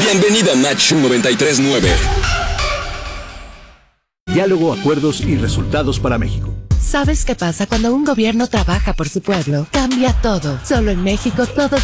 Bienvenida a Match 93.9. Diálogo, acuerdos y resultados para México. ¿Sabes qué pasa cuando un gobierno trabaja por su pueblo? Cambia todo. Solo en México todos